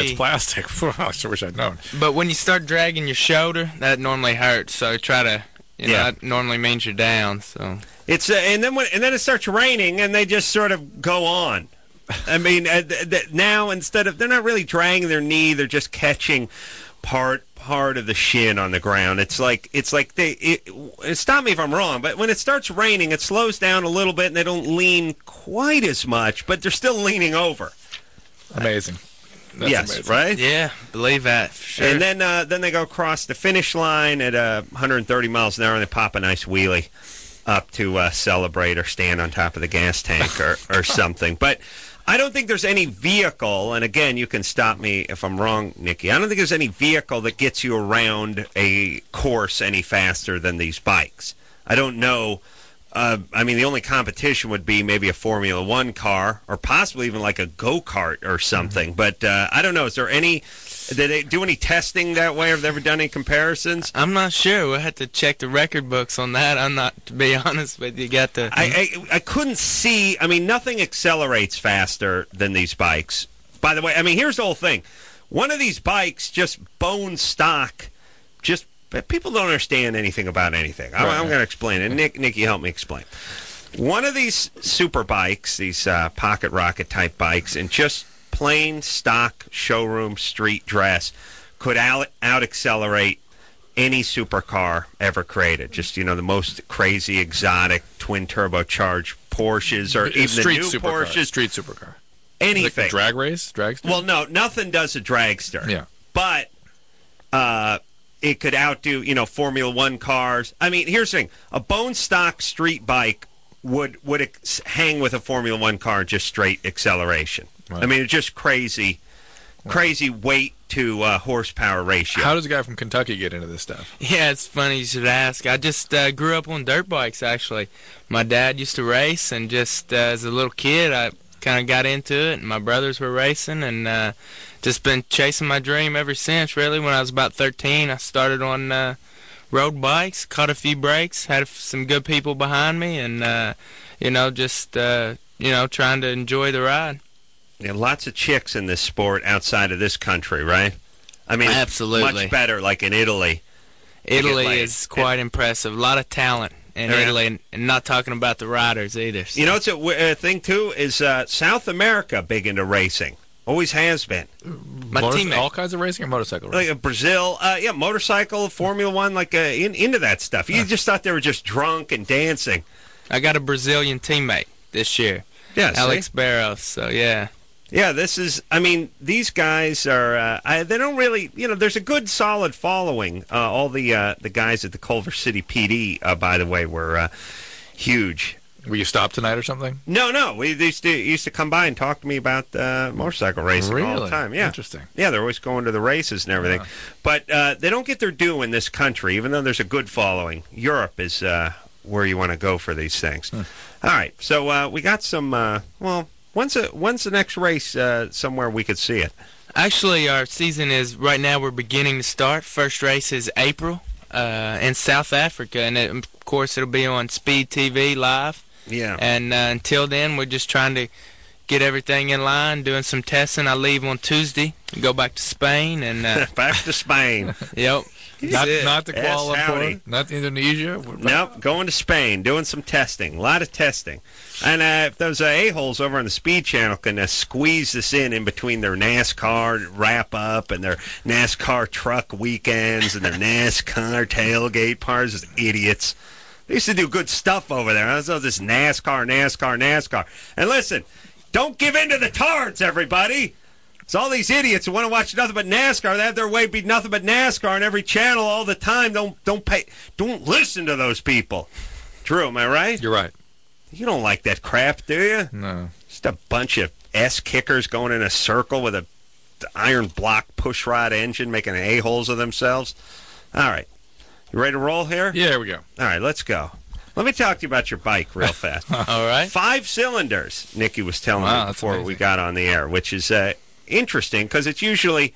it's plastic. I sure wish I'd known. But when you start dragging your shoulder, that normally hurts. So try to, that normally means you're down. So it's and then it starts raining, and they just sort of go on. I mean, now instead of they're not really dragging their knee, they're just catching part of the shin on the ground. It's like stop me if I'm wrong, but when it starts raining, it slows down a little bit, and they don't lean quite as much, but they're still leaning over. Amazing. That's amazing. Right? Yeah, believe that for sure. And then they go across the finish line at 130 miles an hour, and they pop a nice wheelie up to celebrate or stand on top of the gas tank or something. But I don't think there's any vehicle, and again, you can stop me if I'm wrong, Nikki. I don't think there's any vehicle that gets you around a course any faster than these bikes. I don't know. I mean, the only competition would be maybe a Formula One car or possibly even like a go-kart or something. But I don't know. Is there any... Did they do any testing that way? Have they ever done any comparisons? I'm not sure. We'll have to check the record books on that. I'm not, to be honest with you. I couldn't see. I mean, nothing accelerates faster than these bikes. By the way, I mean, here's the whole thing. One of these bikes, just bone stock, people don't understand anything about anything. I'm going to explain it. Nikki, help me explain. One of these super bikes, these pocket rocket type bikes, and just plain stock showroom street dress could out accelerate any supercar ever created. Just, the most crazy, exotic, twin turbocharged Porsches or even the new Porsches. Street supercar. Anything. Like a drag race? Dragster? Well, no, nothing does a dragster. Yeah. But it could outdo, Formula One cars. I mean, here's the thing. A bone stock street bike would hang with a Formula One car in just straight acceleration. Right. I mean, it's just crazy weight to horsepower ratio. How does a guy from Kentucky get into this stuff? Yeah, it's funny you should ask. I just grew up on dirt bikes, actually. My dad used to race, and just as a little kid, I kind of got into it, and my brothers were racing, and just been chasing my dream ever since, really. When I was about 13, I started on road bikes, caught a few breaks, had some good people behind me, and, trying to enjoy the ride. Yeah, lots of chicks in this sport outside of this country, right? I mean, absolutely. Much better, like in Italy. Italy is quite impressive. A lot of talent in Italy, and not talking about the riders either. So. It's a thing, too, is South America big into racing. Always has been. All kinds of racing or motorcycle racing? Like Brazil, motorcycle, Formula One, into that stuff. You just thought they were just drunk and dancing. I got a Brazilian teammate this year. Yeah, Alex Barros, so yeah. Yeah, these guys are, they don't really, there's a good solid following. All the guys at the Culver City PD, by the way, were huge. Will you stop tonight or something? No. We used to come by and talk to me about motorcycle racing all the time. Yeah. Interesting. Yeah, they're always going to the races and everything. Yeah. But they don't get their due in this country, even though there's a good following. Europe is where you want to go for these things. All right, so we got some, when's the next race somewhere we could see it? Actually, our season is, right now we're beginning to start. First race is April in South Africa, and of course it'll be on Speed TV live. Yeah. And until then, we're just trying to get everything in line, doing some testing. I leave on Tuesday, go back to Spain. And back to Spain. Yep. Not to Kuala Lumpur, not to Indonesia. Nope, going to Spain, doing some testing, a lot of testing. And if those a-holes over on the Speed Channel can squeeze this in between their NASCAR wrap-up and their NASCAR truck weekends and their NASCAR tailgate parties, those idiots. They used to do good stuff over there. I saw this NASCAR. And listen, don't give in to the tards, everybody. It's all these idiots who want to watch nothing but NASCAR. They have their way be nothing but NASCAR on every channel all the time. Don't listen to those people. Drew, am I right? You're right. You don't like that crap, do you? No. Just a bunch of S-kickers going in a circle with a iron block pushrod engine making a-holes of themselves. All right. You ready to roll here? Yeah, here we go. All right, let's go. Let me talk to you about your bike real fast. All right. 5 cylinders, Nikki was telling me before we got on the air, which is interesting because it's usually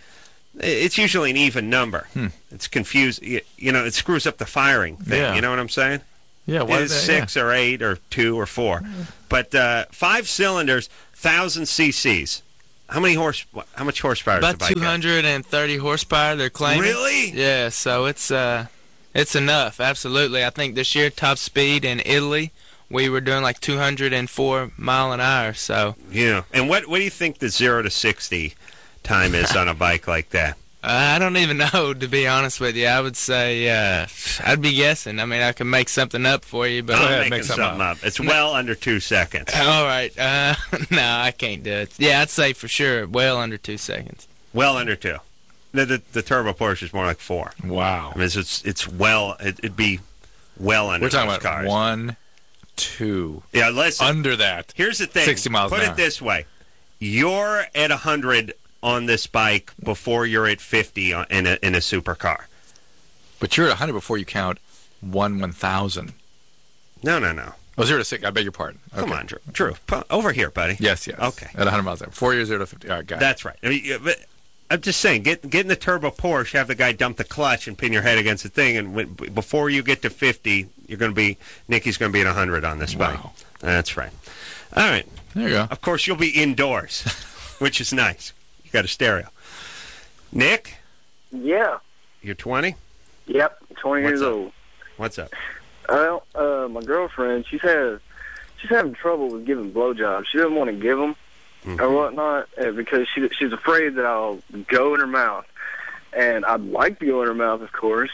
an even number. It's confused. It screws up the firing thing. Yeah. You know what I'm saying? Yeah. It's 6 or 8 or 2 or 4. But 5 cylinders, 1,000 cc's. How much horsepower? About 230 horsepower. They're claiming. Really? Yeah. So it's enough. Absolutely. I think this year top speed in Italy, we were doing like 204 mile an hour. So yeah. And what do you think the 0 to 60 time is on a bike like that? I don't even know, to be honest with you. I would say I'd be guessing. I mean, I can make something up for you, but I'm making something up. It's well under 2 seconds. All right. No, I can't do it. Yeah, I'd say for sure well under 2 seconds. Well under 2. The turbo Porsche is more like 4. Wow. I mean, it'd be well under. We're talking those about cars. 1, 2. Yeah, listen. Under that. Here's the thing. 60 miles Put an it hour. this way: you're at 100 on this bike before you're at 50 in a supercar. But you're at 100 before you count 1,000. No. Oh, 0 to 60. I beg your pardon. Okay. Come on, Drew. Over here, buddy. Yes. Okay. At 100 miles an hour. 4 years, 0 to 50. All right, got it. That's right. I mean, but I'm just saying, get in the turbo Porsche, have the guy dump the clutch and pin your head against the thing, and before you get to 50, Nicky's going to be at 100 on this bike. Wow. That's right. All right. There you go. Of course, you'll be indoors, which is nice. You got a stereo. Nick? Yeah. You're 20? Yep, 20 years old. What's up? Well, my girlfriend, she's having trouble with giving blowjobs. She doesn't want to give them or whatnot because she's afraid that I'll go in her mouth. And I'd like to go in her mouth, of course,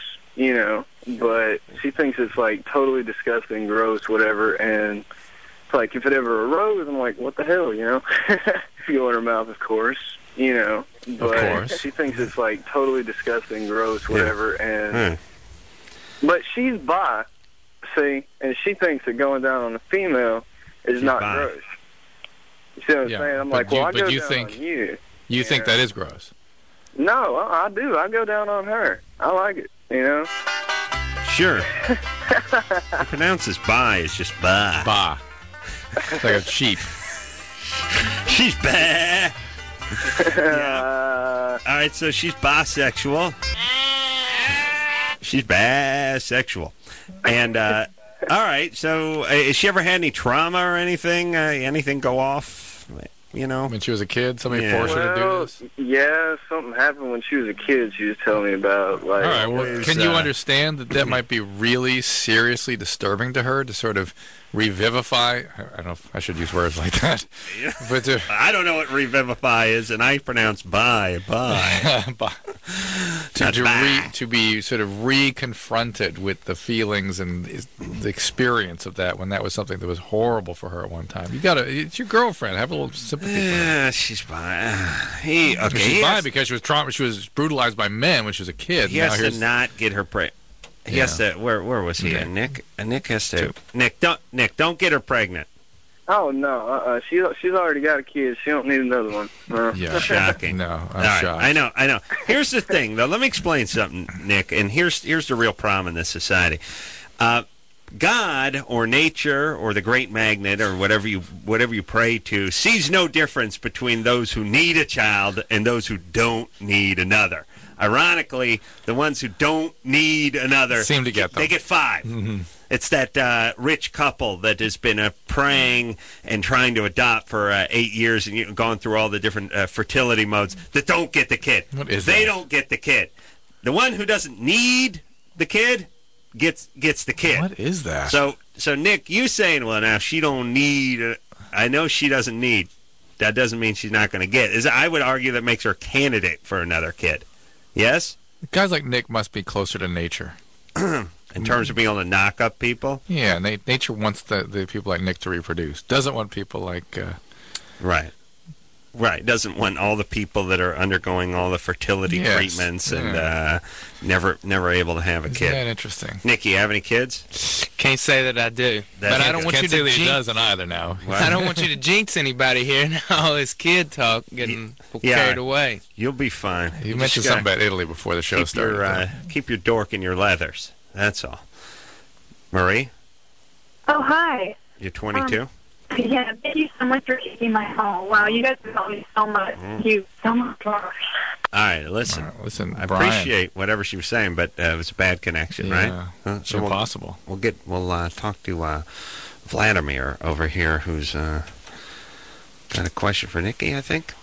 but she thinks it's like totally disgusting, gross, whatever. And it's like if it ever arose, I'm like, what the hell, If you go in her mouth, of course. But she thinks it's like totally disgusting, gross, whatever, and but she's bi, see, and she thinks that going down on a female is not gross. You see what I'm saying? I'm like, well, I go down on you. You think that is gross? No, I do. I go down on her. I like it, Sure. He pronounces bi is just ba. Ba. It's like a sheep. She's ba. Yeah. All right, so she's bisexual. She's bisexual. And, all right, so has she ever had any trauma or anything? Anything go off? When she was a kid, somebody forced her to do this? Yeah, something happened when she was a kid she was telling me about. Like, all right, well, can you understand that might be really seriously disturbing to her to sort of revivify? I don't know if I should use words like that. Yeah. But I don't know what revivify is, and I pronounce bi. To be sort of re-confronted with the feelings and the experience of that when that was something that was horrible for her at one time. It's your girlfriend. Have a little sympathy for her. Yeah, she's bi. She's bi because she was brutalized by men when she was a kid. He has to not get her pregnant. He has to. Where was he? Nick. Nick has to. Nick, don't get her pregnant. Oh no, she's already got a kid. She don't need another one. Yeah, shocking. No, I'm shocked. I know. Here's the thing, though. Let me explain something, Nick. And here's the real problem in this society. God or nature or the great magnet or whatever you pray to sees no difference between those who need a child and those who don't need another. Ironically, the ones who don't need another seem to get them. They get 5. Mm-hmm. It's that rich couple that has been praying and trying to adopt for 8 years and gone through all the different fertility modes that don't get the kid. What is they that? don't get the kid. The one who doesn't need the kid gets the kid. What is that? So Nick, you saying, well, now she don't need. I know she doesn't need. That doesn't mean she's not going to get. I would argue that makes her a candidate for another kid. Yes? Guys like Nick must be closer to nature. In terms of being able to knock up people? Yeah, nature wants the people like Nick to reproduce. Doesn't want people like... Right. Doesn't want all the people that are undergoing all the fertility treatments and never able to have a kid. Isn't that interesting? Nick, you have any kids? Can't say that I do. But I don't want you to jinx. He doesn't either now. I don't want you to jinx anybody here and all this kid talk getting carried away. You'll be fine. You mentioned something about Italy before the show started. Keep your dork in your leathers. That's all. Marie? Oh, hi. You're 22? Yeah, thank you so much for keeping my home. Wow, you guys have helped me so much. Thank you so much. All right, listen. I appreciate whatever she was saying, but it was a bad connection, right? It's impossible. We'll talk to Vladimir over here, who's got a question for Nikki, I think.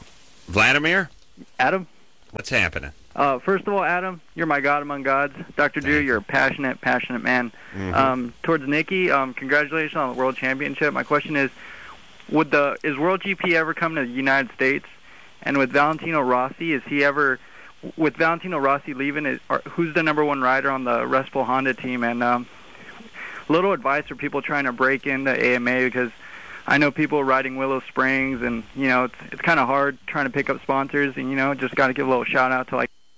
Vladimir, Adam? what's happening? First of all, Adam, you're my god among gods. Dr. Drew, you're a passionate man. Towards Nikki, congratulations on the World Championship. My question is, is World GP ever coming to the United States? And with Valentino Rossi, with Valentino Rossi leaving, who's the number one rider on the Red Bull Honda team? And little advice for people trying to break into AMA, because I know people riding Willow Springs, and it's kind of hard trying to pick up sponsors, and just got to give a little shout out to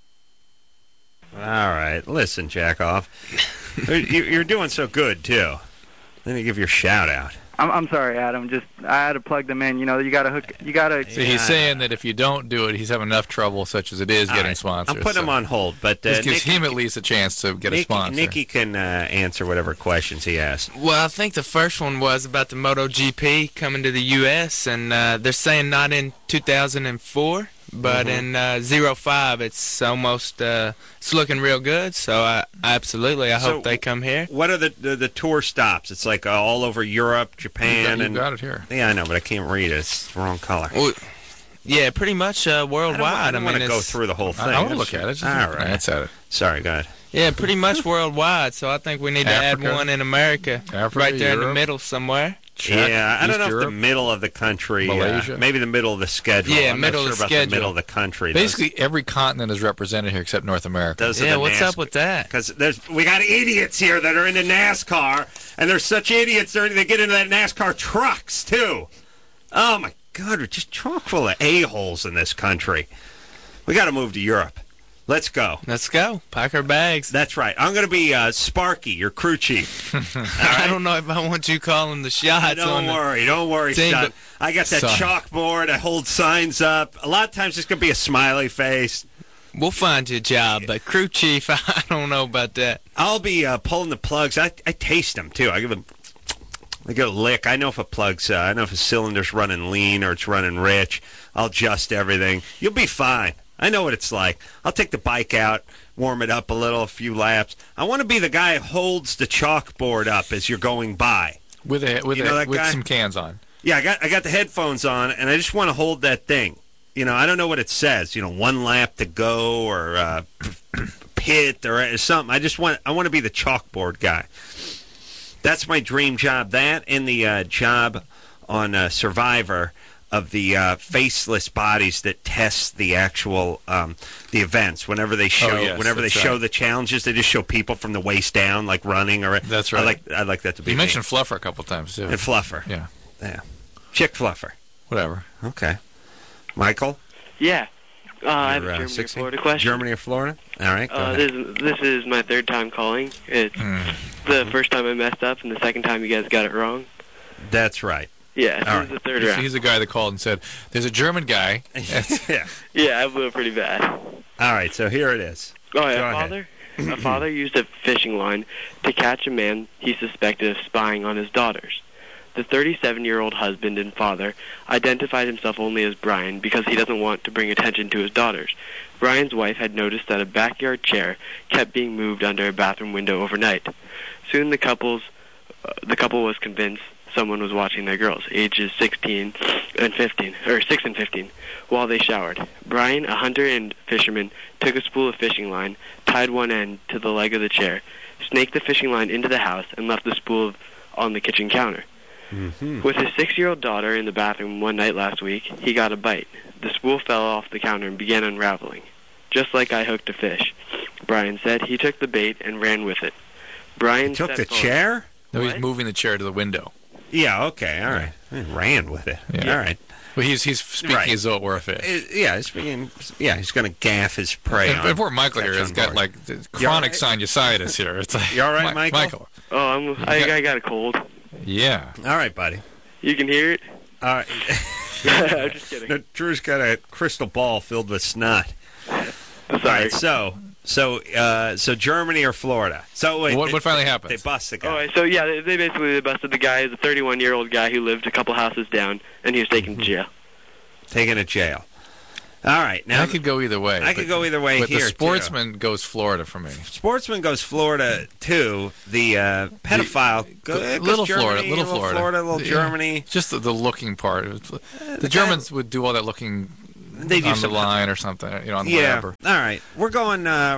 All right, listen, jack off. You're doing so good too. Let me give your shout out. I'm sorry, Adam. I had to plug them in. You got to hook. You got to. So he's saying that if you don't do it, he's having enough trouble, such as it is, getting sponsors. I'm putting him on hold, but this gives him at least a chance to get a sponsor. Nikki can answer whatever questions he has. Well, I think the first one was about the MotoGP coming to the U.S., and they're saying not in 2004, but in 05, it's almost it's looking real good. So I hope they come here. What are the tour stops? It's like all over Europe, Japan, you got it here. Yeah, I know, but I can't read it. It's the wrong color. Well, yeah, pretty much worldwide. I don't want to go through the whole thing. I want to look at it. All right, that's at it. Sorry, go ahead. Yeah, pretty much worldwide. So I think we need to add one in America, right there in the middle somewhere. Yeah, I don't know if the middle of the country, Malaysia, maybe the middle of the schedule. Yeah, I'm middle not of sure the about schedule. the middle of the country. Basically, every continent is represented here except North America. Yeah, what's up with that? Because we got idiots here that are into NASCAR, and they're such idiots. They get into that NASCAR trucks too. Oh my God, we're just chock full of a-holes in this country. We got to move to Europe. Let's go. Let's go. Pack our bags. That's right. I'm going to be Sparky, your crew chief. I don't know if I want you calling the shots. Don't worry, team, son. I got that chalkboard. I hold signs up. A lot of times it's going to be a smiley face. We'll find you a job, but crew chief, I don't know about that. I'll be pulling the plugs. I taste them, too. I give a lick. I know if a cylinder's running lean or it's running rich. I'll adjust everything. You'll be fine. I know what it's like. I'll take the bike out, warm it up a few laps. I want to be the guy who holds the chalkboard up as you're going by. With some cans on. Yeah, I got the headphones on, and I just want to hold that thing. I don't know what it says. 1 lap to go or pit or something. I want to be the chalkboard guy. That's my dream job. That and the job on Survivor of the faceless bodies that test the actual the events. Whenever they show the challenges, they just show people from the waist down, like running. Or that's right. I like that to be. You mentioned Fluffer a couple times too. And Fluffer, yeah, Chick Fluffer. Whatever. Okay, Michael. Yeah. I have a Germany or Florida question. Germany or Florida? All right. Go ahead. This is my third time calling. It's the first time I messed up, and the second time you guys got it wrong. That's right. Yeah, this is the third round. He's the guy that called and said, "There's a German guy." Yeah, I blew it pretty bad. All right, so here it is. Oh, yeah, a father used a fishing line to catch a man he suspected of spying on his daughters. The 37-year-old husband and father identified himself only as Brian because he doesn't want to bring attention to his daughters. Brian's wife had noticed that a backyard chair kept being moved under a bathroom window overnight. Soon the couple was convinced someone was watching their girls, ages 6 and 15, while they showered. Brian, a hunter and fisherman, took a spool of fishing line, tied one end to the leg of the chair, snaked the fishing line into the house, and left the spool on the kitchen counter. With his 6-year-old daughter in the bathroom one night last week, he got a bite. The spool fell off the counter and began unraveling. Just like I hooked a fish. Brian said he took the bait and ran with it. Brian took the chair? No, he's moving the chair to the window. Yeah, okay, all right. I ran with it. Yeah. All right. Well, he's speaking as though it were a fish. He's going to gaff his prey. And poor Michael here has got like chronic sinusitis here. It's like, you all right, Michael? Oh, I got a cold. Yeah. All right, buddy. You can hear it? All right. I'm just kidding. No, Drew's got a crystal ball filled with snot. Sorry. All right, so Germany or Florida? So wait, what finally happened? They bust the guy. Oh, so yeah, they busted the guy, the 31-year-old guy who lived a couple houses down, and he was taken to jail. Taken to jail. All right, now I could go either way. I could go either way but here. The sportsman goes Florida for me. Sportsman goes Florida too. The pedophile little Germany, Florida, little Germany. Just the looking part. The Germans would do all that looking They do on the some- line or something, on the Yeah. whatever. All right. We're going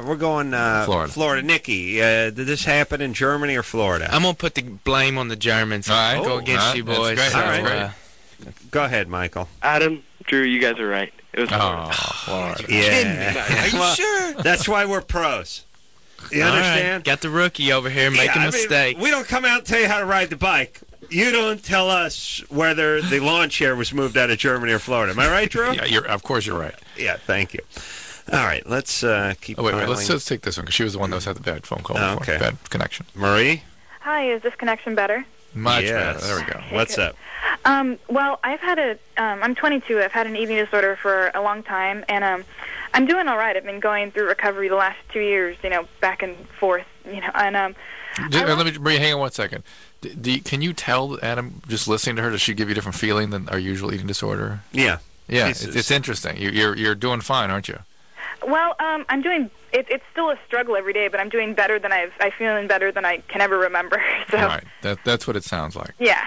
Florida. Nikki, did this happen in Germany or Florida? I'm gonna put the blame on the Germans. All right. Go against you That's boys. great. So, All right. uh, Go ahead, Michael. Adam, Drew, you guys are right. It was Oh, Florida. Yeah. Are you sure? That's why we're pros. You All right. understand? Got the rookie over here making Yeah, a I mean, mistake. we don't come out and tell you how to ride the bike. You don't tell us whether the lawn chair was moved out of Germany or Florida. Am I right, Drew? Yeah, of course you're right. Yeah, thank you. All right, let's keep Oh, wait, piling. let's take this one because she was the one that was at the bad phone call Oh, before. okay. Bad connection. Marie? Hi, is this connection better? Much Yes. better. There we go. What's up? Well, I've had I'm 22. I've had an eating disorder for a long time, and I'm doing all right. I've been going through recovery the last 2 years, back and forth, and Let me, Maria, hang on one second. Can you tell, Adam, just listening to her, does she give you a different feeling than our usual eating disorder? Yeah. Yeah, It's- it's interesting. You're doing fine, aren't you? well, I'm doing. It's still a struggle every day, but I'm doing better than I'm feeling better than I can ever remember. So Right. That's what it sounds like. yeah.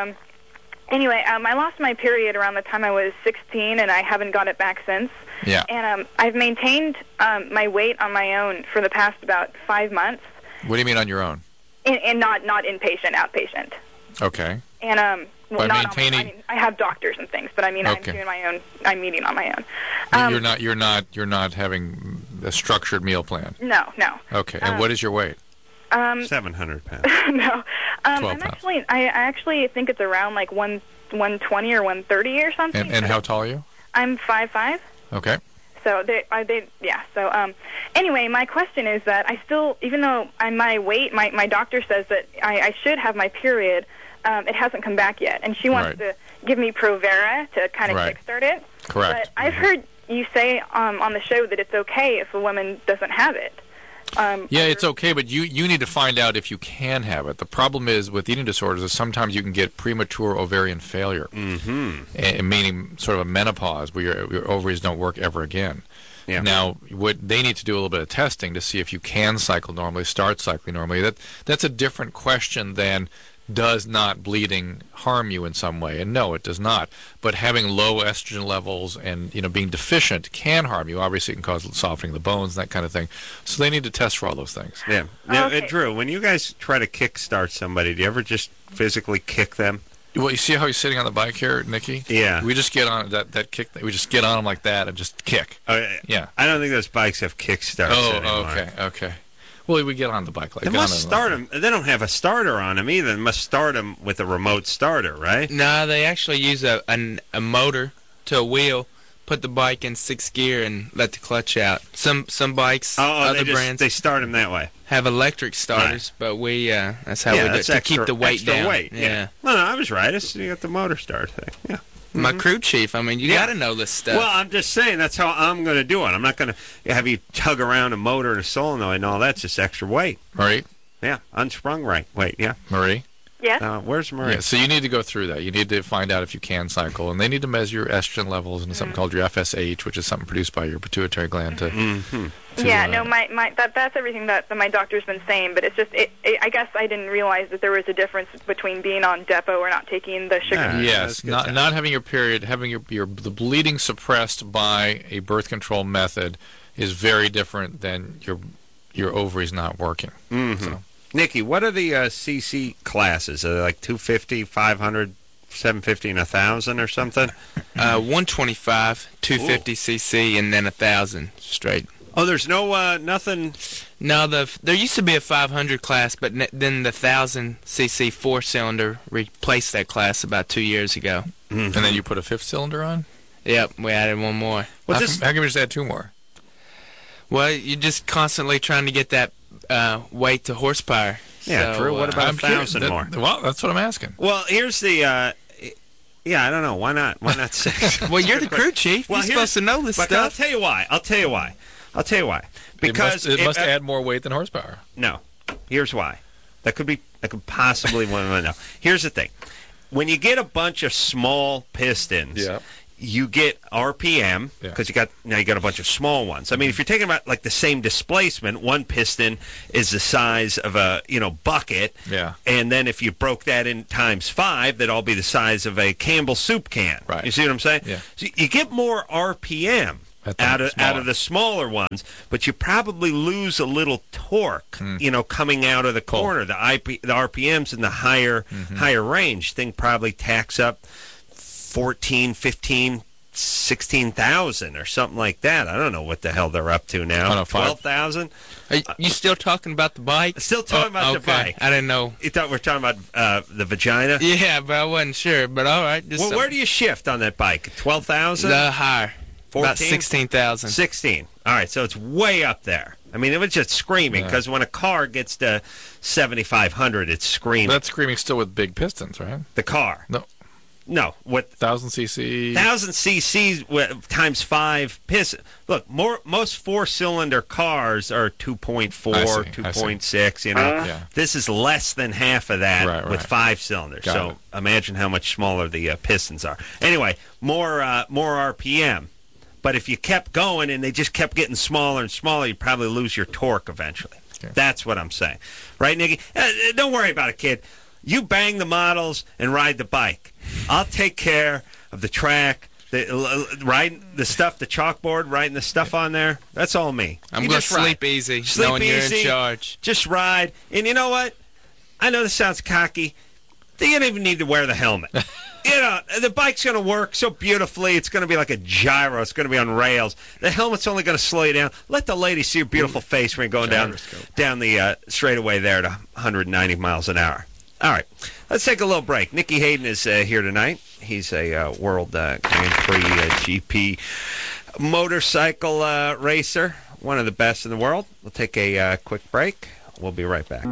Anyway, I lost my period around the time I was 16, and I haven't got it back since. Yeah. And I've maintained my weight on my own for the past about 5 months, What do you mean on your own? and not inpatient, outpatient. Okay. And By not on maintaining- I mean, I have doctors and things, but I mean, Okay. I'm doing my own. I'm eating on my own. You're not having a structured meal plan. No. Okay. And what is your weight? 700 pounds. No. 12 I'm pounds. I actually think it's around like 120 or 130 or something. And how tall are you? I'm 5'5". Okay. So yeah. So anyway, my question is that I still, even though my weight, my doctor says that I should have my period, it hasn't come back yet, and she wants Right. to give me Provera to kind of Right. kickstart it. Correct. But I've heard you say on the show that it's okay if a woman doesn't have it. Yeah, it's okay, but you need to find out if you can have it. The problem is with eating disorders is sometimes you can get premature ovarian failure, meaning sort of a menopause where your ovaries don't work ever again. Yeah. Now, what they need to do a little bit of testing to see if you can cycle normally, start cycling normally. That's a different question than does not bleeding harm you in some way? And no, it does not. But having low estrogen levels and being deficient can harm you. Obviously, it can cause softening of the bones and that kind of thing. So they need to test for all those things. Yeah. Now, Okay. Drew, when you guys try to kickstart somebody, do you ever just physically kick them? Well, you see how he's sitting on the bike here, Nikki? Yeah. We just get on that kick. We just get on him like that and just kick. Yeah. I don't think those bikes have kickstarts anymore. Okay. Well, we get on the bike like They that. must start them. They don't have a starter on them either. They must start them with a remote starter, right? No, they actually use a motor to a wheel, put the bike in 6th gear, and let the clutch out. Some bikes, other brands, they start them that way. have electric starters, but we that's how we do it that's to extra, keep the weight extra down. Weight. Yeah. No, I was right. You got the motor start thing. Yeah. My crew chief. I mean, you Yeah. got to know this stuff. Well, I'm just saying that's how I'm going to do it. I'm not going to have you tug around a motor and a solenoid and all that's just extra weight. Marie? Yeah, unsprung weight. Yeah. Marie? Yes. Where's Marie? Yeah, so you need to go through that. You need to find out if you can cycle, and they need to measure your estrogen levels and something called your FSH, which is something produced by your pituitary gland. That's everything that my doctor's been saying, but it's just I guess I didn't realize that there was a difference between being on Depo or not taking the sugar. Yeah. Yes, that's good not having your period, having the bleeding suppressed by a birth control method is very different than your ovaries not working. Mm-hmm. So, Nikki, what are the CC classes? Are they like 250, 500, 750, and 1,000 or something? 125, 250 cc, and then 1,000 straight. Oh, there's no nothing. No, there used to be a 500 class, but then the 1,000 cc 4-cylinder replaced that class about 2 years ago. And then you put a fifth cylinder on? Yep, we added one more. How come you just add two more? Well, you're just constantly trying to get that weight to horsepower. Yeah, So, Drew, what about I'm curious. 1,000 more? Well, that's what I'm asking. Well, here's the. Yeah, I don't know. Why not? Why not 6? Well, you're the crew chief. Well, You're here's- supposed to know this But I'll stuff. tell you why. Because it must add more weight than horsepower. No. Here's why. That could possibly one. No. Here's the thing. When you get a bunch of small pistons, you get RPM because you got a bunch of small ones. I mean, if you're taking about like the same displacement, one piston is the size of a bucket, and then if you broke that in times 5, that'd all be the size of a Campbell soup can. Right. You see what I'm saying? Yeah. So you get more RPM out of the smaller ones, but you probably lose a little torque, coming out of the corner. The RPMs in the higher range thing probably tacks up 14, 15, 16,000 or something like that. I don't know what the hell they're up to now. 12,000? Are you still talking about the bike? Still talking about the bike. I didn't know. You thought we were talking about the vagina? Yeah, but I wasn't sure. But all right. Well, where do you shift on that bike? 12,000? The higher. 14? About 16,000. 16. All right, so it's way up there. I mean, it was just screaming because when a car gets to 7,500, it's screaming. But that's screaming still with big pistons, right? The car. No, what 1,000 cc. 1,000 cc times 5 piston. Look, most 4-cylinder cars are 2.4, 2.6. You know, this is less than half of that with 5 cylinders. So imagine how much smaller the pistons are. Anyway, more RPM. But if you kept going and they just kept getting smaller and smaller, you'd probably lose your torque eventually. Okay. That's what I'm saying, right, Nicky? Don't worry about it, kid. You bang the models and ride the bike. I'll take care of the track, writing the stuff, the chalkboard, writing the stuff on there. That's all me. I'm going to sleep easy, knowing you're in charge. Just ride. And you know what? I know this sounds cocky. You don't even need to wear the helmet. The bike's going to work so beautifully. It's going to be like a gyro. It's going to be on rails. The helmet's only going to slow you down. Let the lady see your beautiful face when you're going down the straightaway there to 190 miles an hour. All right, let's take a little break. Nicky Hayden is here tonight. He's a World Grand Prix GP motorcycle racer, one of the best in the world. We'll take a quick break. We'll be right back.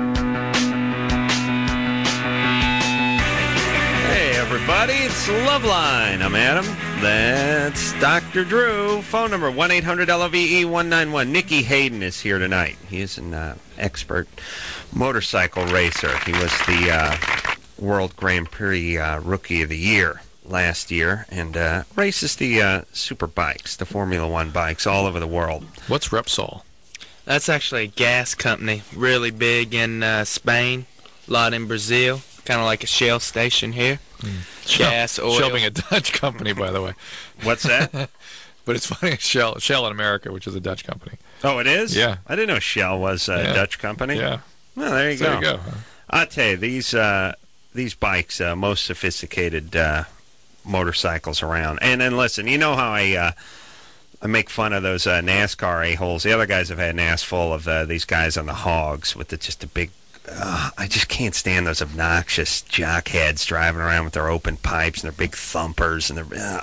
Hey, everybody, it's Loveline. I'm Adam. That's Dr. Drew. Phone number 1-800-LOVE-191. Nicky Hayden is here tonight. He is an expert motorcycle racer. He was the World Grand Prix Rookie of the Year last year and races the super bikes, the Formula One bikes all over the world. What's Repsol? That's actually a gas company, really big in Spain, a lot in Brazil, kind of like a Shell station here. Gas, oil. Shell being a Dutch company, by the way. What's that? But it's funny, Shell in America, which is a Dutch company. Oh, it is? Yeah. I didn't know Shell was a Dutch company. Yeah. Well, there you go. There you go. I'll tell you, these bikes, most sophisticated motorcycles around. And then listen, you know how I make fun of those NASCAR a-holes. The other guys have had an ass full of these guys on the hogs with just a big... I just can't stand those obnoxious jockheads driving around with their open pipes and their big thumpers and their...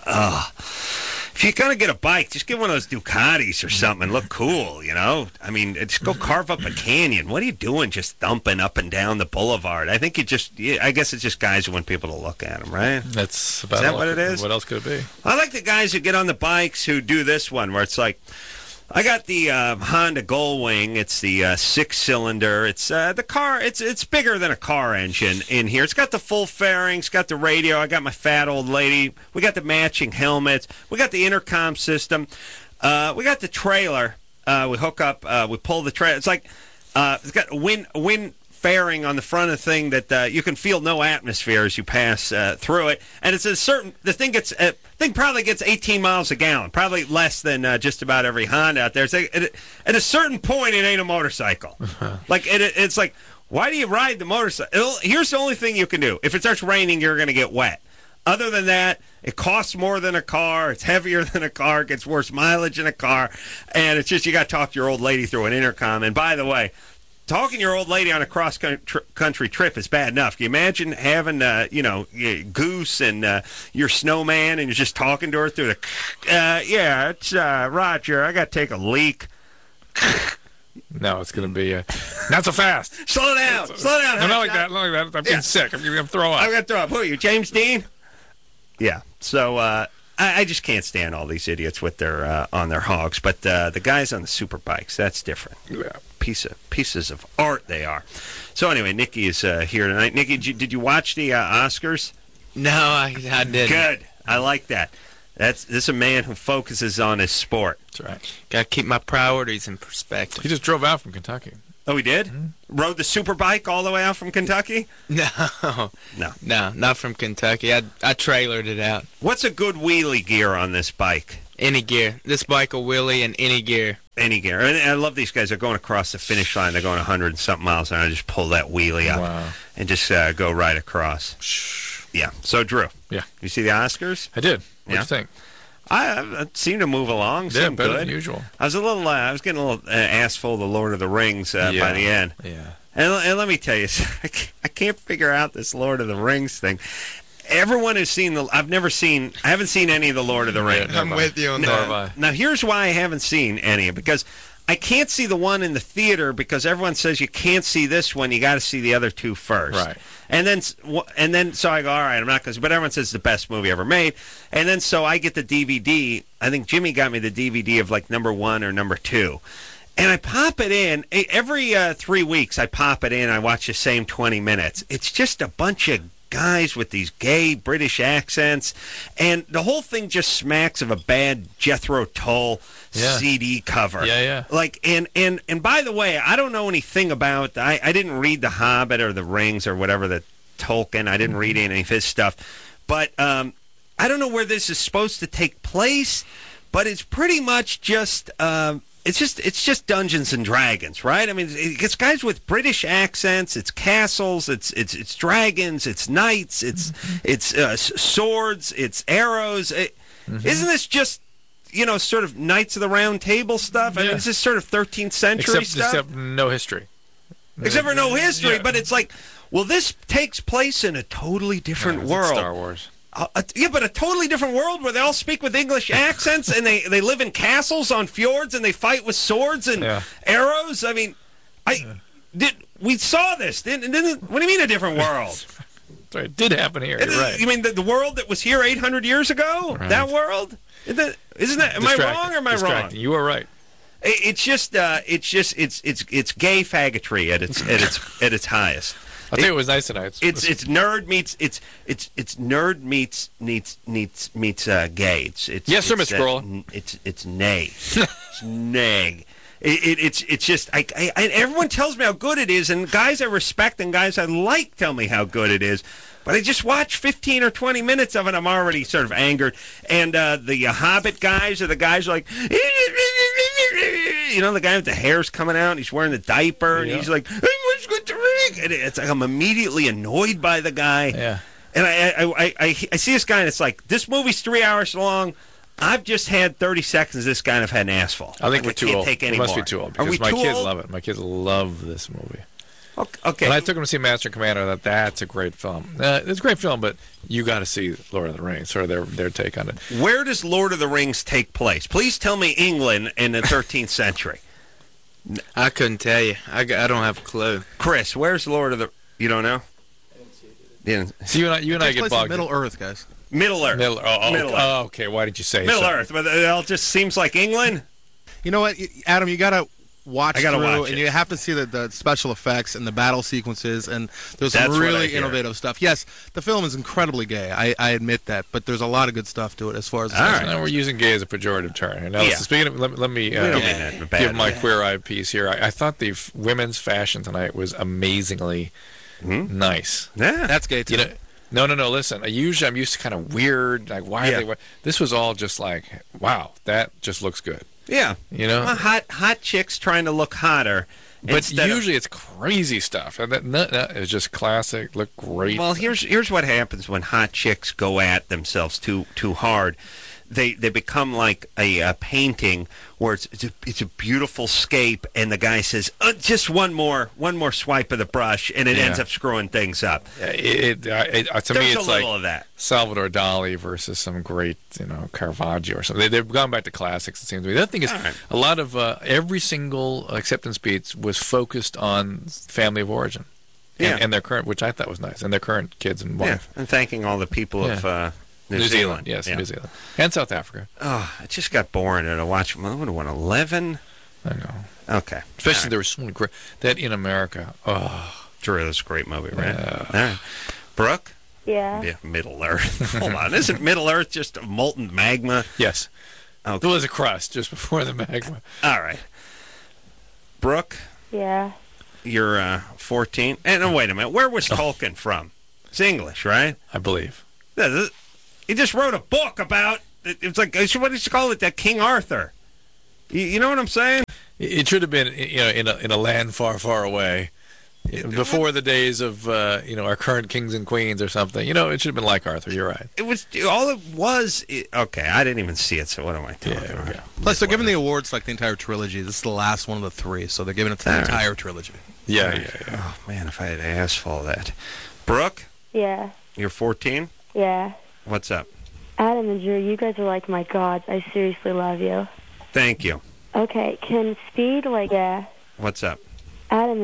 If you're going to get a bike, just get one of those Ducatis or something and look cool, you know? I mean, just go carve up a canyon. What are you doing just thumping up and down the boulevard? I think I guess it's just guys who want people to look at them, right? That's about Is that what it is? What else could it be? I like the guys who get on the bikes who do this one where it's like, I got the Honda Gullwing. It's the 6-cylinder. It's the car. It's bigger than a car engine in here. It's got the full fairings. Got the radio. I got my fat old lady. We got the matching helmets. We got the intercom system. We got the trailer. We hook up. We pull the trailer. It's like it's got a wind fairing on the front of the thing that you can feel no atmosphere as you pass through it, and it's the thing probably gets 18 miles a gallon, probably less than just about every Honda out there. It's like, at a certain point, it ain't a motorcycle. Like it's like, why do you ride the motorcycle? Here's the only thing you can do: if it starts raining, you're going to get wet. Other than that, it costs more than a car. It's heavier than a car. It gets worse mileage than a car, and it's just you got to talk to your old lady through an intercom. And by the way, talking to your old lady on a cross-country trip is bad enough. Can you imagine having, Goose and your snowman, and you're just talking to her through the, it's Roger. I got to take a leak. No, it's going to be not so fast. Slow down. Slow down. No, not like that. Not like that. I'm getting sick. I'm going to throw up. I'm going to throw up. Who are you, James Dean? Yeah. So I just can't stand all these idiots with their on their hogs. But the guys on the super bikes, that's different. Yeah. Pieces of art they are. So anyway, Nicky is here tonight. Nicky, did you watch the Oscars? No, I didn't. Good. I like that. This is a man who focuses on his sport. That's right. Got to keep my priorities in perspective. He just drove out from Kentucky. Oh, he did? Rode the super bike all the way out from Kentucky? No, No. not from Kentucky. I trailered it out. What's a good wheelie gear on this bike? Any gear. This bike will wheelie in any gear. Any gear. And I love these guys. They're going across the finish line. They're going 100-something miles an hour. Just pull that wheelie up Wow. and just go right across. Yeah. So, Drew. Yeah. You see the Oscars? I did. What do Yeah. you think? I seem to move along. Yeah, Seemed better good. than usual. I was getting a little ass full of the Lord of the Rings by the end. Yeah. And let me tell you, I can't figure out this Lord of the Rings thing. Everyone has seen I haven't seen any of the Lord of the Rings. Yeah, I'm with you on Nor have that. I. Now, here's why I haven't seen any, because I can't see the one in the theater because everyone says you can't see this one. You got to see the other two first. Right. And then so I go, all right, I'm not going to. But everyone says it's the best movie ever made. And then so I get the DVD. I think Jimmy got me the DVD of like number 1 or number 2. And I pop it in. Every 3 weeks I pop it in. I watch the same 20 minutes. It's just a bunch of guys with these gay British accents. And the whole thing just smacks of a bad Jethro Tull CD cover. Yeah. Like, and by the way, I don't know anything about, I didn't read The Hobbit or The Rings or whatever, the Tolkien. I didn't read any of his stuff. But I don't know where this is supposed to take place, but it's pretty much just, it's just Dungeons and Dragons, right? I mean, it's guys with British accents. It's castles. It's dragons. It's knights. It's swords. It's arrows. Isn't this just sort of Knights of the Round Table stuff? I mean, is this sort of 13th century stuff? Except no history. Except for no history, Yeah. but it's like, well, this takes place in a totally different It's world. Star Wars. Yeah, but a totally different world where they all speak with English accents and they live in castles on fjords and they fight with swords and arrows. I mean, we saw this. What do you mean a different world? Sorry, it did happen here. You're right. You mean the world that was here 800 years ago? Right. That world? Isn't that? Am I wrong or am I wrong? You are right. It's just it's gay faggotry at its highest. I'll tell you what was nice tonight. It's nerd meets nerd meets gay. It's Yes, sir, Mr. Grohl. It's nay. It's neg. It's just and everyone tells me how good it is, and guys I respect and guys I like tell me how good it is. But I just watched 15 or 20 minutes of it. I'm already sort of angered. And the Hobbit guys are the guys who are like, the guy with the hair's coming out, and he's wearing the diaper, and he's like, what's good to drink? And it's like I'm immediately annoyed by the guy. Yeah. And I see this guy, and it's like, this movie's 3 hours long. I've just had 30 seconds of this guy, and I've had an asphalt. I think we're too can't old. Take any We must more. be too old Are we because my too kids old? love it. My kids love this movie. Okay. When I took them to see Master and Commander, that's a great film. It's a great film, but you got to see Lord of the Rings, sort of their take on it. Where does Lord of the Rings take place? Please tell me England in the 13th century. I couldn't tell you. I don't have a clue. Chris, where's Lord of the... You don't know? Yeah. So you and I Takes get place in bogged. Middle Earth, guys. Middle Earth. Middle Earth. Oh, okay. Why did you say Middle so? Earth. But it all just seems like England. You know what, Adam? You gotta watch I gotta through, watch and it. you have to see the special effects and the battle sequences, and there's That's some what I really hear. innovative stuff. Yes, the film is incredibly gay. I admit that, but there's a lot of good stuff to it as far as. All right. Now we're using gay as a pejorative term. Now, Yeah. speaking of, let me don't mean that in a bad give my way. queer eye piece here. I thought the women's fashion tonight was amazingly nice. Yeah. That's gay too. You know, no. Listen, usually I'm used to kind of weird. Like, why are they? This was all just like, wow, that just looks good. Yeah. You know, Well, hot chicks trying to look hotter. but instead of- usually it's crazy stuff. And it's just classic. Look great. Well, here's what happens when hot chicks go at themselves too hard. They become like a painting where it's a beautiful scape, and the guy says just one more swipe of the brush, and it ends up screwing things up. to me, There's it's a like little of that. Salvador Dali versus some great, Caravaggio or something. They've gone back to classics, it seems to me. The other thing is, a lot of every single acceptance speech was focused on family of origin, and their current, which I thought was nice, and their current kids and wife. Yeah, and thanking all the people of New Zealand. Yes, Yeah. New Zealand and South Africa. Oh, it just got boring to watch. I would have won 11. I know, Okay. especially there was so many great that in America. Oh, Drew, that's a great movie, right? Yeah. All right. Brooke, Yeah. Middle Earth. Hold on. Isn't Middle Earth just a molten magma? Yes. Okay. There was a crust just before the magma. All right. Brooke, Yeah. you're 14. And wait a minute. Where was Tolkien from? It's English, right? I believe. He just wrote a book about, it's like, what did you call it? King Arthur. You know what I'm saying? It should have been, in a land far, far away, before the days of, our current kings and queens or something. It should have been like Arthur. You're right. It was okay, I didn't even see it, so what am I talking about? Plus, they're giving the awards like the entire trilogy. This is the last one of the 3, so they're giving it to the entire trilogy. Yeah. Oh, man, if I had asked for all that. Brooke, Yeah. you're 14? Yeah. What's up? Adam and Drew, you guys are like my gods. I seriously love you. Thank you. Okay, can Speed, yeah. What's up? Adam